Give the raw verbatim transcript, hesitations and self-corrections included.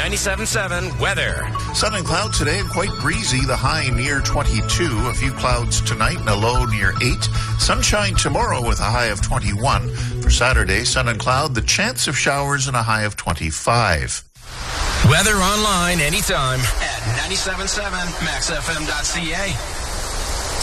ninety-seven point seven weather. Sun and cloud today and quite breezy. The high near twenty-two. A few clouds tonight and a low near eight. Sunshine tomorrow with a high of twenty-one. For Saturday, sun and cloud, the chance of showers and a high of twenty-five. Weather online anytime at ninety-seven point seven max f m dot c a.